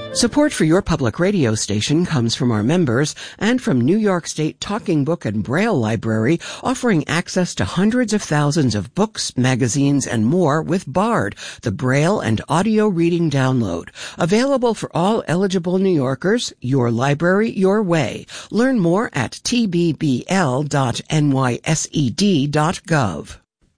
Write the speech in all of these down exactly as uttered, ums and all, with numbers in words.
Support for your public radio station comes from our members and from New York State Talking Book and Braille Library, offering access to hundreds of thousands of books, magazines, and more with Bard, the Braille and audio reading download. Available for all eligible New Yorkers, your library, your way. Learn more at t b b l dot n y s e d dot gov.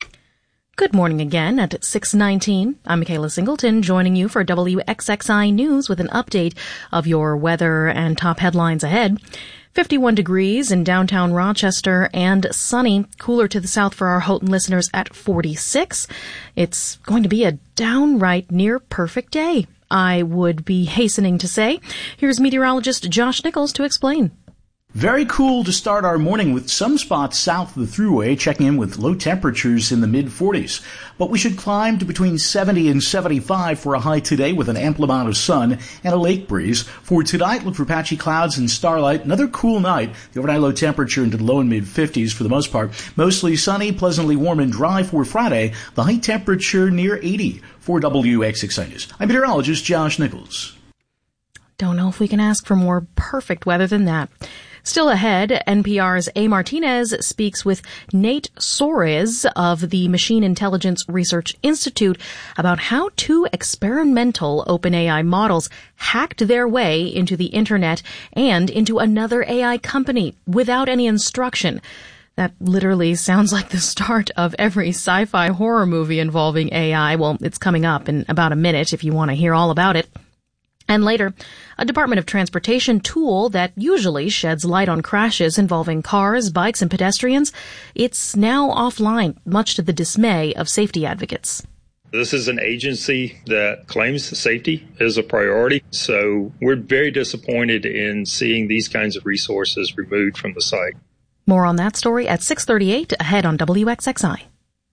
Good morning again at six nineteen. I'm Michaela Singleton, joining you for W X X I News with an update of your weather and top headlines ahead. fifty-one degrees in downtown Rochester and sunny. Cooler to the south for our Houghton listeners at forty-six. It's going to be a downright near perfect day, I would be hastening to say. Here's meteorologist Josh Nichols to explain. Very cool to start our morning with some spots south of the Thruway checking in with low temperatures in the mid forties. But we should climb to between seventy and seventy-five for a high today with an ample amount of sun and a lake breeze. For tonight, look for patchy clouds and starlight. Another cool night. The overnight low temperature into the low and mid fifties for the most part. Mostly sunny, pleasantly warm and dry for Friday. The high temperature near eighty for W X X I News. I'm meteorologist Josh Nichols. Don't know if we can ask for more perfect weather than that. Still ahead, N P R's A. Martinez speaks with Nate Soares of the Machine Intelligence Research Institute about how two experimental OpenAI models hacked their way into the internet and into another A I company without any instruction. That literally sounds like the start of every sci-fi horror movie involving A I. Well, it's coming up in about a minute if you want to hear all about it. And later, a Department of Transportation tool that usually sheds light on crashes involving cars, bikes, and pedestrians, it's now offline, much to the dismay of safety advocates. This is an agency that claims safety is a priority, so we're very disappointed in seeing these kinds of resources removed from the site. More on that story at six thirty-eight ahead on W X X I.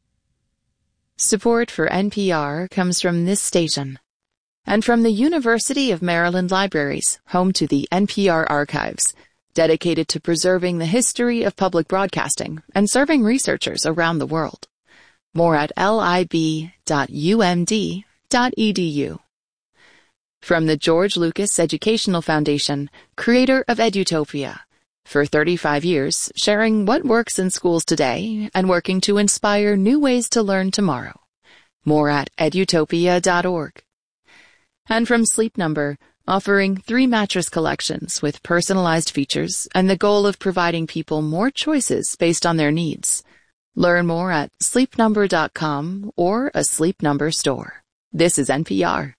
Support for N P R comes from this station and from the University of Maryland Libraries, home to the N P R Archives, dedicated to preserving the history of public broadcasting and serving researchers around the world. More at lib dot u m d dot e d u. From the George Lucas Educational Foundation, creator of Edutopia, for thirty-five years, sharing what works in schools today and working to inspire new ways to learn tomorrow. More at edutopia dot org. And from Sleep Number, offering three mattress collections with personalized features and the goal of providing people more choices based on their needs. Learn more at sleep number dot com or a Sleep Number store. This is N P R.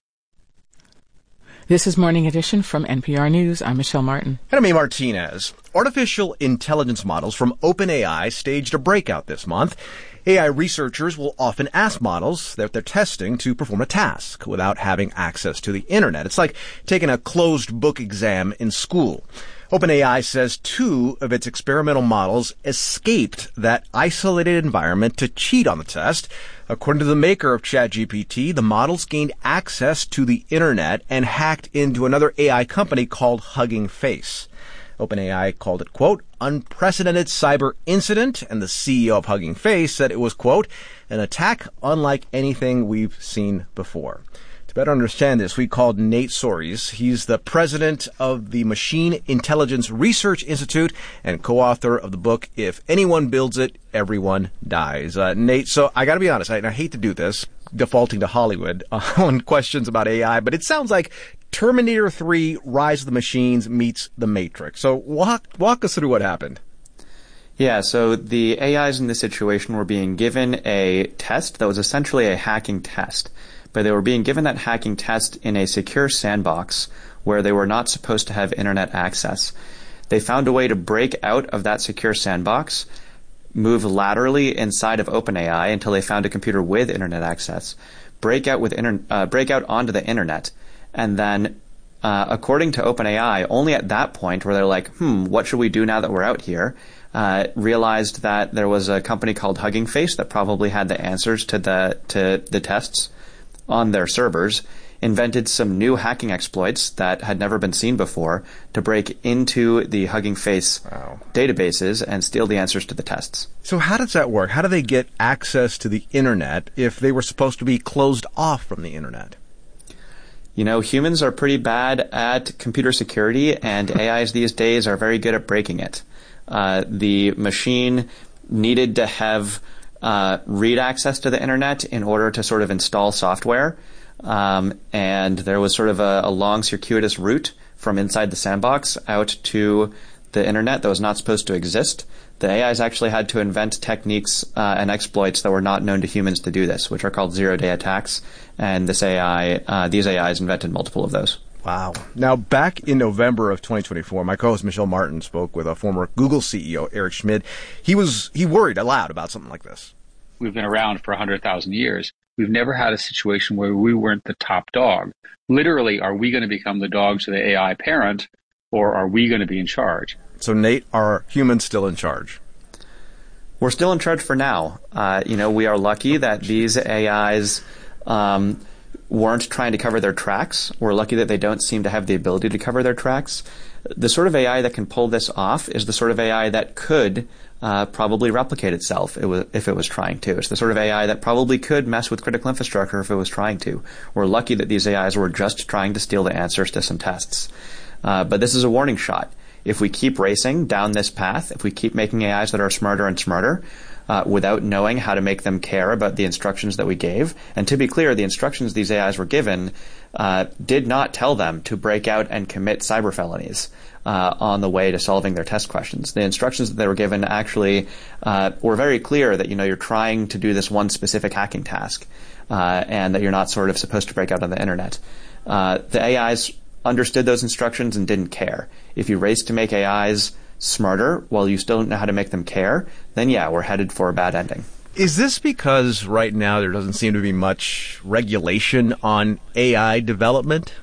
This is Morning Edition from N P R News. I'm Michelle Martin. And I'm A. Martinez. Artificial intelligence models from OpenAI staged a breakout this month. A I researchers will often ask models that they're testing to perform a task without having access to the internet. It's like taking a closed book exam in school. OpenAI says two of its experimental models escaped that isolated environment to cheat on the test. According to the maker of ChatGPT, the models gained access to the internet and hacked into another A I company called Hugging Face. OpenAI called it, quote, unprecedented cyber incident, and the C E O of Hugging Face said it was, quote, an attack unlike anything we've seen before. To better understand this, we called Nate Soares. He's the president of the Machine Intelligence Research Institute and co-author of the book, If Anyone Builds It, Everyone Dies. Uh, Nate, so I got to be honest, I, I hate to do this, defaulting to Hollywood uh, on questions about A I, but it sounds like Terminator three, Rise of the Machines meets The Matrix. So walk walk us through what happened. Yeah, so the A Is in this situation were being given a test that was essentially a hacking test. But they were being given that hacking test in a secure sandbox where they were not supposed to have internet access. They found a way to break out of that secure sandbox, move laterally inside of OpenAI until they found a computer with internet access, break out with inter- uh, break out onto the internet, and then, uh, according to OpenAI, only at that point where they're like, hmm, what should we do now that we're out here, uh, realized that there was a company called Hugging Face that probably had the answers to the to the tests on their servers, invented some new hacking exploits that had never been seen before to break into the Hugging Face wow. databases and steal the answers to the tests. So how does that work? How do they get access to the internet if they were supposed to be closed off from the internet? You know, humans are pretty bad at computer security, and A Is these days are very good at breaking it. Uh, the machine needed to have uh, read access to the internet in order to sort of install software, um, and there was sort of a, a long circuitous route from inside the sandbox out to the internet that was not supposed to exist. The A Is actually had to invent techniques uh, and exploits that were not known to humans to do this, which are called zero-day attacks. And this A I, uh, these A Is invented multiple of those. Wow. Now, back in November of twenty twenty-four, my co-host Michelle Martin spoke with a former Google C E O, Eric Schmidt. He was he worried aloud about something like this. We've been around for one hundred thousand years. We've never had a situation where we weren't the top dog. Literally, are we going to become the dog to the A I parent, or are we going to be in charge? So, Nate, are humans still in charge? We're still in charge for now. Uh, you know, we are lucky that these A Is um, weren't trying to cover their tracks. We're lucky that they don't seem to have the ability to cover their tracks. The sort of A I that can pull this off is the sort of A I that could uh, probably replicate itself if it was trying to. It's the sort of A I that probably could mess with critical infrastructure if it was trying to. We're lucky that these A Is were just trying to steal the answers to some tests. Uh, but this is a warning shot. If we keep racing down this path, if we keep making A Is that are smarter and smarter, uh, without knowing how to make them care about the instructions that we gave, and to be clear, the instructions these A Is were given uh, did not tell them to break out and commit cyber felonies uh, on the way to solving their test questions. The instructions that they were given actually uh, were very clear that, you know, you're trying to do this one specific hacking task, uh, and that you're not sort of supposed to break out on the internet. Uh, the A Is understood those instructions and didn't care. If you race to make A Is smarter while you still don't know how to make them care, then yeah, we're headed for a bad ending. Is this because right now there doesn't seem to be much regulation on A I development?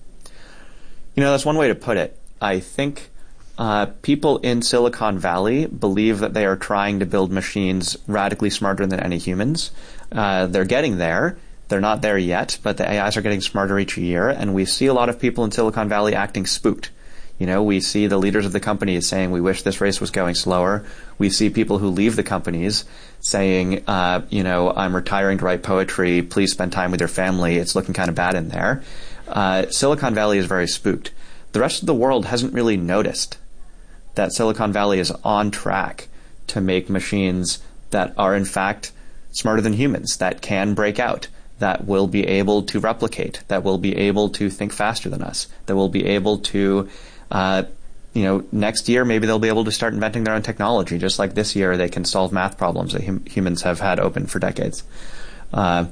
You know, that's one way to put it. I think uh, people in Silicon Valley believe that they are trying to build machines radically smarter than any humans. Uh, they're getting there. They're not there yet, but the A Is are getting smarter each year, and we see a lot of people in Silicon Valley acting spooked. You know, we see the leaders of the companies saying, we wish this race was going slower. We see people who leave the companies saying, uh, you know, I'm retiring to write poetry. Please spend time with your family. It's looking kind of bad in there. Uh, Silicon Valley is very spooked. The rest of the world hasn't really noticed that Silicon Valley is on track to make machines that are, in fact, smarter than humans, that can break out, that will be able to replicate, that will be able to think faster than us, that will be able to, uh, you know, next year maybe they'll be able to start inventing their own technology, just like this year they can solve math problems that hum- humans have had open for decades. Uh,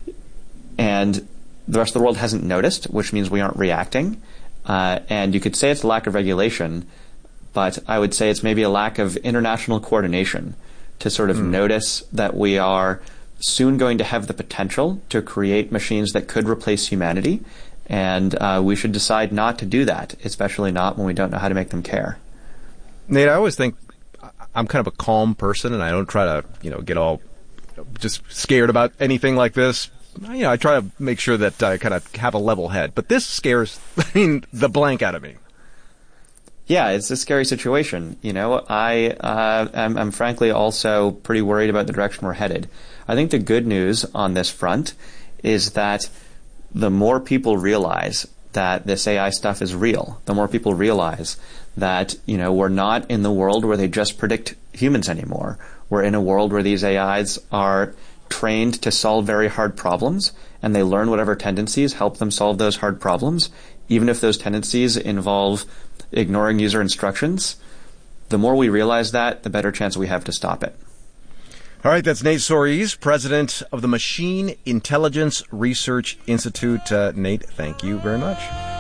and the rest of the world hasn't noticed, which means we aren't reacting. Uh, and you could say it's a lack of regulation, but I would say it's maybe a lack of international coordination to sort of mm. notice that we are soon going to have the potential to create machines that could replace humanity, and uh, we should decide not to do that, especially not when we don't know how to make them care. Nate, I always think I'm kind of a calm person, and I don't try to, you know, get all just scared about anything like this. You know, I try to make sure that I kind of have a level head, but this scares, I mean, the blank out of me. Yeah, it's a scary situation. You know, I uh, am I'm frankly also pretty worried about the direction we're headed. I think the good news on this front is that the more people realize that this A I stuff is real, the more people realize that, you know, we're not in the world where they just predict humans anymore. We're in a world where these A Is are trained to solve very hard problems, and they learn whatever tendencies help them solve those hard problems, even if those tendencies involve ignoring user instructions. The more we realize that, the better chance we have to stop it. All right, that's Nate Soares, president of the Machine Intelligence Research Institute. Uh, Nate, thank you very much.